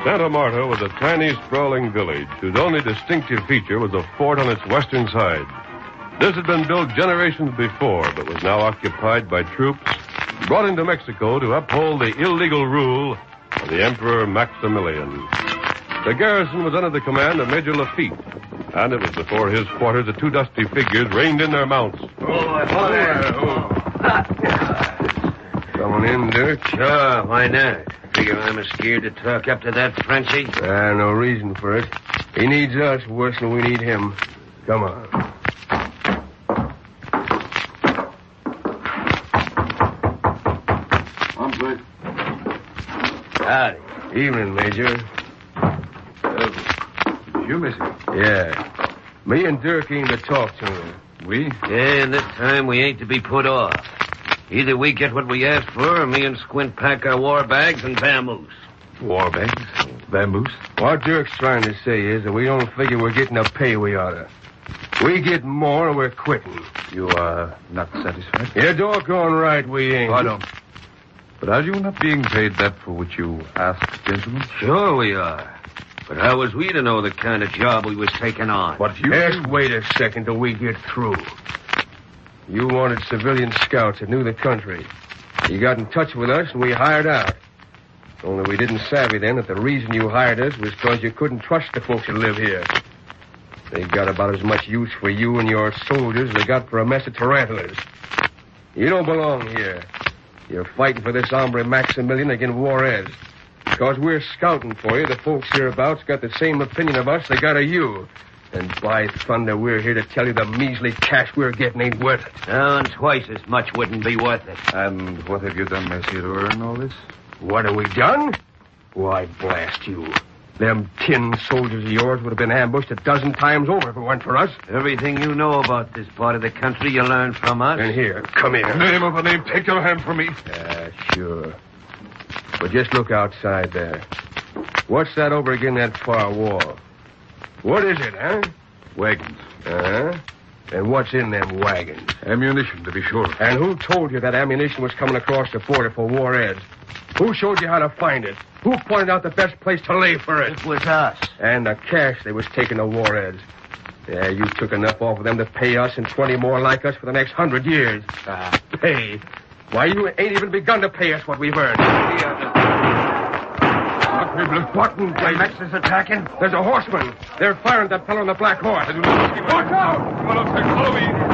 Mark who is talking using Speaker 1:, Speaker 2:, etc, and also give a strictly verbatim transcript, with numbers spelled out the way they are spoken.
Speaker 1: Santa Marta was a tiny, sprawling village whose only distinctive feature was a fort on its western side. This had been built generations before, but was now occupied by troops brought into Mexico to uphold the illegal rule of the Emperor Maximilian. The garrison was under the command of Major Lafitte, and it was before his quarters that two dusty figures reined in their mounts.
Speaker 2: Oh, oh there. Oh.
Speaker 3: Coming in, Dirk?
Speaker 2: Sure, why not? Figure I'm scared to talk up to that Frenchie?
Speaker 3: Uh, no reason for it. He needs us worse than we need him. Come on.
Speaker 2: Howdy.
Speaker 3: Evening, Major.
Speaker 4: Uh, you, Missy?
Speaker 3: Yeah. Me and Dirk ain't to talk to him.
Speaker 4: We?
Speaker 2: Yeah, and this time we ain't to be put off. Either we get what we asked for, or me and Squint pack our war bags and vamoose.
Speaker 4: War bags? Bamboos?
Speaker 3: What Dirk's trying to say is that we don't figure we're getting the pay we oughta. We get more, or we're quitting.
Speaker 4: You are not satisfied?
Speaker 3: You're doggone right we ain't.
Speaker 4: I don't. But are you not being paid that for which you asked, gentlemen?
Speaker 2: Sure we are. But how was we to know the kind of job we was taking on?
Speaker 4: What you...
Speaker 3: Just wait a second till we get through. You wanted civilian scouts that knew the country. You got in touch with us, and we hired out. Only we didn't savvy then that the reason you hired us was because you couldn't trust the folks that live here. They got about as much use for you and your soldiers as they got for a mess of tarantulas. You don't belong here. You're fighting for this hombre Maximilian against Juarez. Because we're scouting for you, the folks hereabouts got the same opinion of us they got of you. And by thunder, we're here to tell you the measly cash we're getting ain't worth it.
Speaker 2: Oh, and twice as much wouldn't be worth it.
Speaker 4: And what have you done, Monsieur, to earn all this?
Speaker 3: What have we done? Why, blast you. Them tin soldiers of yours would have been ambushed a dozen times over if it weren't for us.
Speaker 2: Everything you know about this part of the country you learned from us.
Speaker 3: And here, come here.
Speaker 4: Name of a name, take your hand from me.
Speaker 3: Ah, sure. But just look outside there. What's that over against that far wall? What is it, huh?
Speaker 4: Wagons.
Speaker 3: Uh-huh. And what's in them wagons?
Speaker 4: Ammunition, to be sure.
Speaker 3: And who told you that ammunition was coming across the border for Juarez? Who showed you how to find it? Who pointed out the best place to lay for it?
Speaker 2: It was us.
Speaker 3: And the cash they was taking to Juarez. Yeah, you took enough off of them to pay us and twenty more like us for the next hundred years. Ah, pay? Why, you ain't even begun to pay us what we've earned. What in the Mex is attacking? There's a horseman. They're firing at that fellow on the black horse. Watch out!
Speaker 4: Come on, follow me.